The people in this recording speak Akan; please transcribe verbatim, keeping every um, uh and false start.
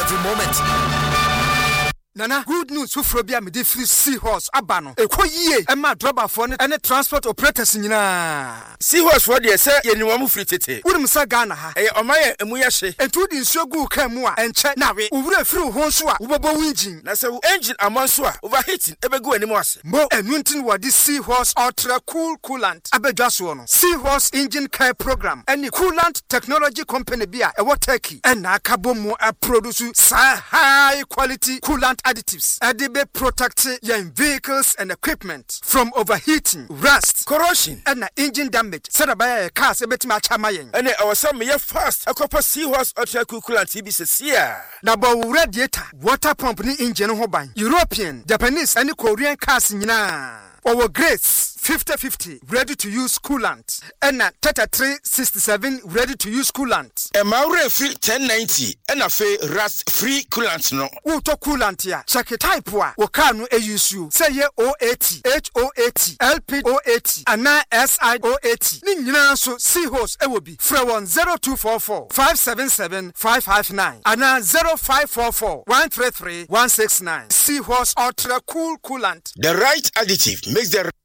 every moment. Nana, good news for Frobia me free Seahorse abano. Eko yie ema driver for ne ene transport operators nyina. Seahorse for dey say ye niwamu free tete. Wudum sa Ghana ha. Eh omaye emu ya hye. Entu di nsuo gu kan mu a enche nawe. Owura free ho nso a wobobo engine. Na say engine amanso a overheating ebegu animu ase. Mo enu ntin wo di Seahorse Ultra Cool Coolant abedwa so no. Seahorse Engine Care Program any coolant technology company bia e wo Turkey. Ena akabo mu a produce high quality coolant additives adibe protect your vehicles and equipment from overheating, rust, corrosion and engine damage. Said by a car betima chamayen. And our some fast a copper Seahorse Ultra Cool Coolant T B says here. Now but radiator, water pump ni engine hoban. European, Japanese and Korean cars na. Our Grace fifty fifty ready to use coolant and thirty-three sixty-seven ready to use coolant. A Maure free ten ninety and a fe rust free coolant no. Auto coolant ya check it type wa wakanu e use you say ye O eighty H O eighty L P O eighty and na S I O eighty. Ni nyina so Seahorse e will be from one zero two four four five seven seven five five nine and na zero five four four one three three one six nine. Seahorse Ultra Cool Coolant. The right additive makes the